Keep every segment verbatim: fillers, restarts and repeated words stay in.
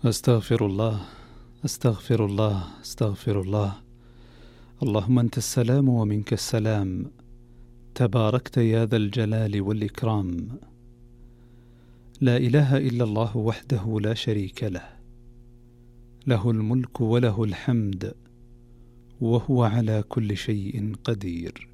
أستغفر الله أستغفر الله أستغفر الله. اللهم أنت السلام ومنك السلام، تباركت يا ذا الجلال والإكرام. لا إله إلا الله وحده لا شريك له، له الملك وله الحمد وهو على كل شيء قدير.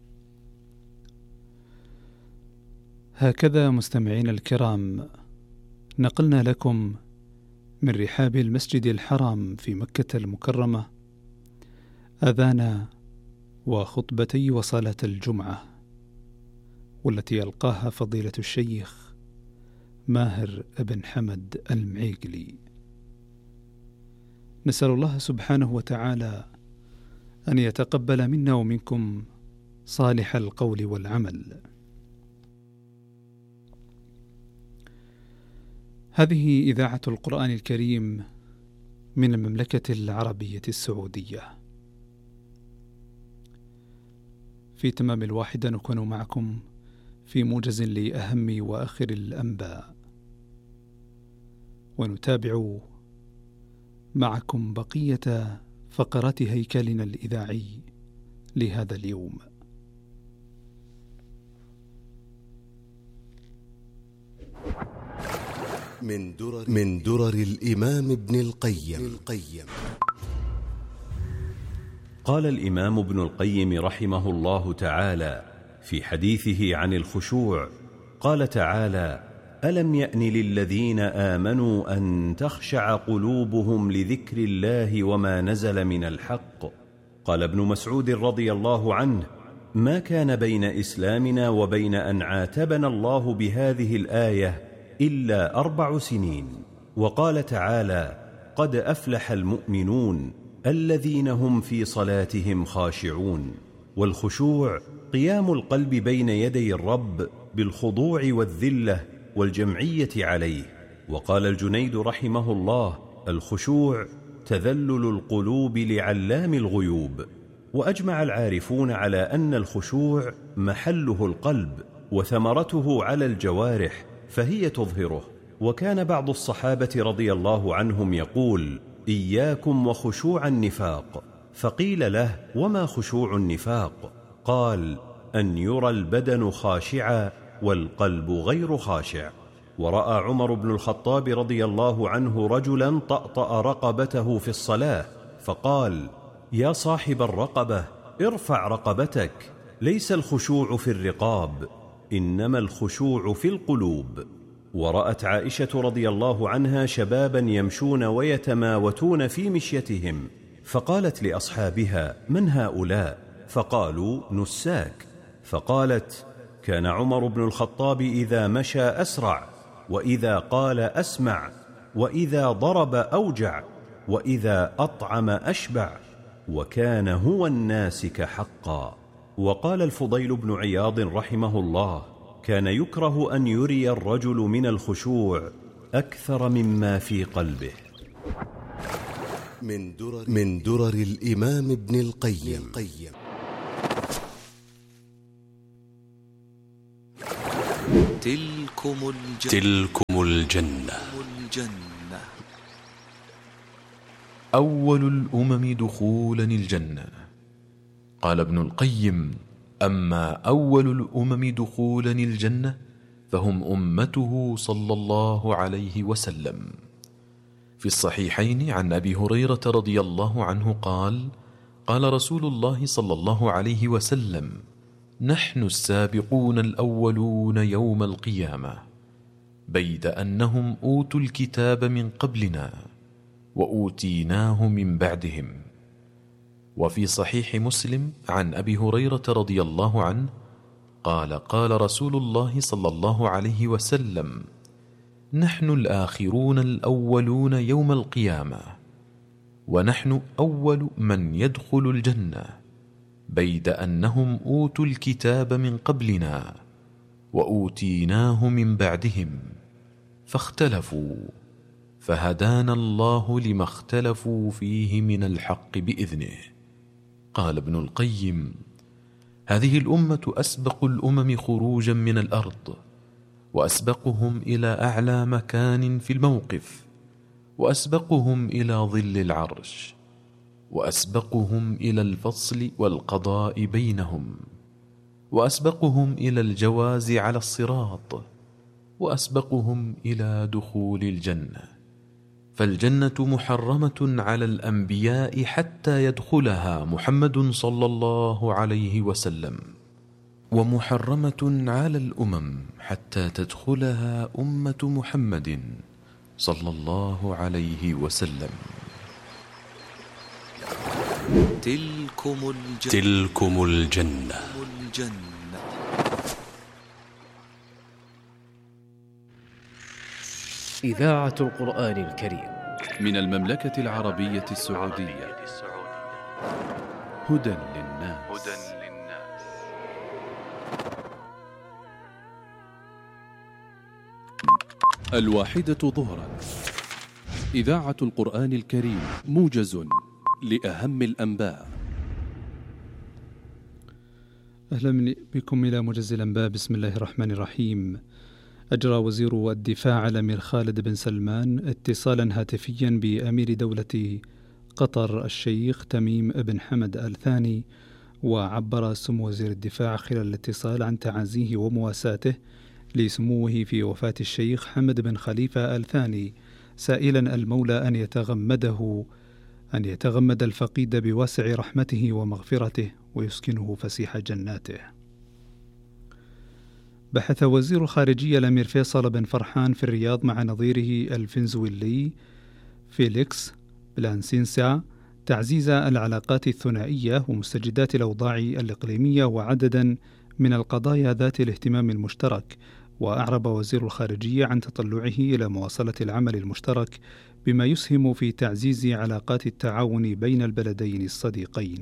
هكذا مستمعين الكرام نقلنا لكم من رحاب المسجد الحرام في مكة المكرمة أذان وخطبتي وصلاة الجمعة، والتي يلقاها فضيلة الشيخ ماهر بن حمد المعيقلي. نسأل الله سبحانه وتعالى أن يتقبل منا ومنكم صالح القول والعمل. هذه إذاعة القرآن الكريم من المملكة العربية السعودية. في تمام الواحدة نكون معكم في موجز لأهم وآخر الأنباء، ونتابع معكم بقية فقرات هيكلنا الإذاعي لهذا اليوم. من درر, من درر الإمام ابن القيم. القيم قال الإمام ابن القيم رحمه الله تعالى في حديثه عن الخشوع، قال تعالى: ألم يأن للذين آمنوا أن تخشع قلوبهم لذكر الله وما نزل من الحق. قال ابن مسعود رضي الله عنه: ما كان بين إسلامنا وبين أن عاتبنا الله بهذه الآية إلا أربع سنين. وقال تعالى: قد أفلح المؤمنون الذين هم في صلاتهم خاشعون. والخشوع قيام القلب بين يدي الرب بالخضوع والذلة والجمعية عليه. وقال الجنيد رحمه الله: الخشوع تذلل القلوب لعلام الغيوب. وأجمع العارفون على أن الخشوع محله القلب وثمرته على الجوارح، فهي تظهره. وكان بعض الصحابة رضي الله عنهم يقول: إياكم وخشوع النفاق. فقيل له: وما خشوع النفاق؟ قال: أن يرى البدن خاشعا والقلب غير خاشع. ورأى عمر بن الخطاب رضي الله عنه رجلا طأطأ رقبته في الصلاة، فقال: يا صاحب الرقبة، ارفع رقبتك، ليس الخشوع في الرقاب، إنما الخشوع في القلوب. ورأت عائشة رضي الله عنها شبابا يمشون ويتماوتون في مشيتهم، فقالت لأصحابها: من هؤلاء؟ فقالوا: نساك. فقالت: كان عمر بن الخطاب إذا مشى أسرع، وإذا قال أسمع، وإذا ضرب أوجع، وإذا أطعم أشبع، وكان هو الناسك حقا. وقال الفضيل بن عياض رحمه الله: كان يكره أن يري الرجل من الخشوع أكثر مما في قلبه. من درر, من درر الإمام ابن القيم. القيم. تلكم الجنة, تلكم الجنة. الجنة أول الأمم دخولا الجنة. قال ابن القيم: أما أول الأمم دخولا الجنة فهم أمته صلى الله عليه وسلم. في الصحيحين عن أبي هريرة رضي الله عنه قال: قال رسول الله صلى الله عليه وسلم: نحن السابقون الأولون يوم القيامة، بيد أنهم أوتوا الكتاب من قبلنا وأوتيناه من بعدهم. وفي صحيح مسلم عن أبي هريرة رضي الله عنه قال: قال رسول الله صلى الله عليه وسلم: نحن الآخرون الأولون يوم القيامة، ونحن أول من يدخل الجنة، بيد أنهم أوتوا الكتاب من قبلنا وأوتيناه من بعدهم، فاختلفوا فهدانا الله لما اختلفوا فيه من الحق بإذنه. قال ابن القيم: هذه الأمة أسبق الأمم خروجا من الأرض، وأسبقهم إلى أعلى مكان في الموقف، وأسبقهم إلى ظل العرش، وأسبقهم إلى الفصل والقضاء بينهم، وأسبقهم إلى الجواز على الصراط، وأسبقهم إلى دخول الجنة. فالجنة محرمة على الأنبياء حتى يدخلها محمد صلى الله عليه وسلم، ومحرمة على الأمم حتى تدخلها أمة محمد صلى الله عليه وسلم. تلكم الجنة, تلكم الجنة. الجنة. إذاعة القرآن الكريم من المملكة العربية السعودية. هدى للناس. الواحدة ظهرا. إذاعة القرآن الكريم، موجز لأهم الأنباء. أهلا بكم إلى موجز الأنباء. بسم الله الرحمن الرحيم. أجرى وزير الدفاع الأمير خالد بن سلمان اتصالا هاتفيا بأمير دولة قطر الشيخ تميم بن حمد آل ثاني، وعبر سمو وزير الدفاع خلال الاتصال عن تعازيه ومواساته لسموه في وفاة الشيخ حمد بن خليفة آل ثاني، سائلا المولى أن يتغمده أن يتغمد الفقيد بواسع رحمته ومغفرته ويسكنه فسيح جناته. بحث وزير الخارجية الأمير فيصل بن فرحان في الرياض مع نظيره الفنزويلي فيليكس بلانسينسا تعزيز العلاقات الثنائية ومستجدات الأوضاع الإقليمية وعددا من القضايا ذات الاهتمام المشترك. وأعرب وزير الخارجية عن تطلعه إلى مواصلة العمل المشترك بما يسهم في تعزيز علاقات التعاون بين البلدين الصديقين.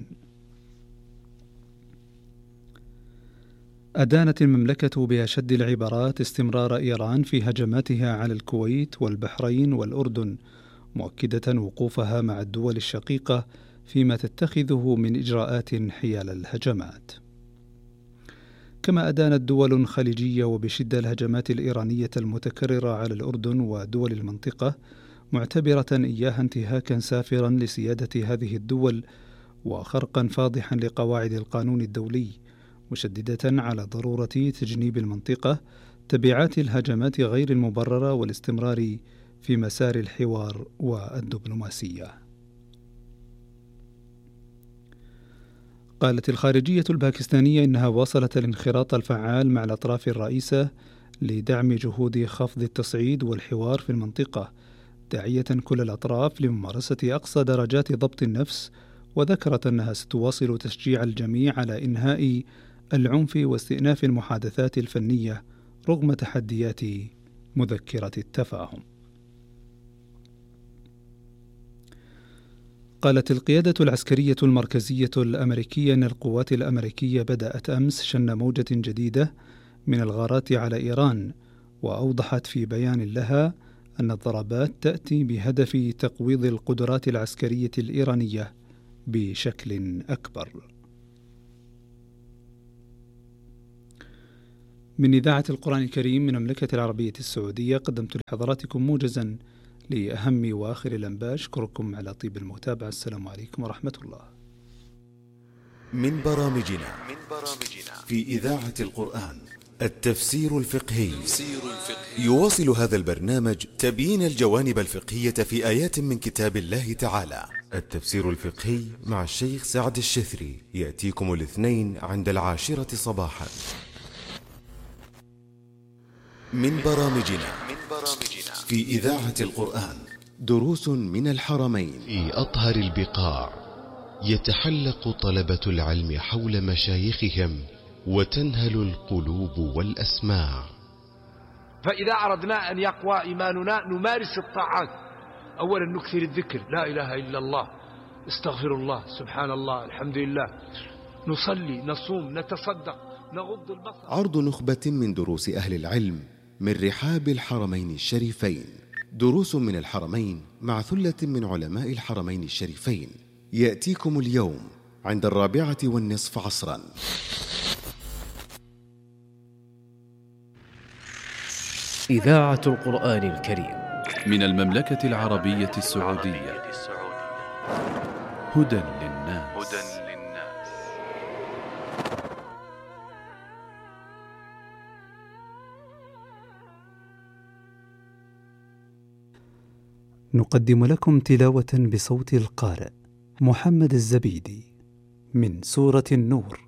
أدانت المملكة بأشد العبارات استمرار إيران في هجماتها على الكويت والبحرين والأردن، مؤكدة وقوفها مع الدول الشقيقة فيما تتخذه من إجراءات حيال الهجمات. كما أدانت دول خليجية وبشدة الهجمات الإيرانية المتكررة على الأردن ودول المنطقة، معتبرة إياها انتهاكا سافرا لسيادة هذه الدول وخرقا فاضحا لقواعد القانون الدولي، مشددة على ضرورة تجنيب المنطقة تبعات الهجمات غير المبررة والاستمرار في مسار الحوار والدبلوماسية. قالت الخارجية الباكستانية إنها واصلت الانخراط الفعال مع الأطراف الرئيسة لدعم جهود خفض التصعيد والحوار في المنطقة، داعية كل الأطراف لممارسة أقصى درجات ضبط النفس، وذكرت أنها ستواصل تشجيع الجميع على إنهاء العنف واستئناف المحادثات الفنية رغم تحديات مذكرة التفاهم. قالت القيادة العسكرية المركزية الأمريكية أن القوات الأمريكية بدأت أمس شن موجة جديدة من الغارات على إيران، وأوضحت في بيان لها أن الضربات تأتي بهدف تقويض القدرات العسكرية الإيرانية بشكل أكبر. من إذاعة القرآن الكريم من المملكة العربية السعودية، قدمت لحضراتكم موجزا لأهم وآخر الأنباء. أشكركم على طيب المتابعة. السلام عليكم ورحمة الله. من برامجنا في إذاعة القرآن التفسير الفقهي. يواصل هذا البرنامج تبيين الجوانب الفقهية في آيات من كتاب الله تعالى. التفسير الفقهي مع الشيخ سعد الشثري يأتيكم الاثنين عند العاشرة صباحا. من برامجنا في إذاعة القرآن دروس من الحرمين. في أطهر البقاع يتحلق طلبة العلم حول مشايخهم وتنهل القلوب والأسماع. فإذا أردنا أن يقوى إيماننا نمارس الطاعات. أولا نكثر الذكر، لا إله إلا الله، استغفر الله، سبحان الله، الحمد لله، نصلي، نصوم، نتصدق، نغض البصر. عرض نخبة من دروس أهل العلم من رحاب الحرمين الشريفين. دروس من الحرمين مع ثلة من علماء الحرمين الشريفين يأتيكم اليوم عند الرابعة والنصف عصرا. إذاعة القرآن الكريم من المملكة العربية السعودية. هدى للناس. نقدم لكم تلاوة بصوت القارئ محمد الزبيدي من سورة النور،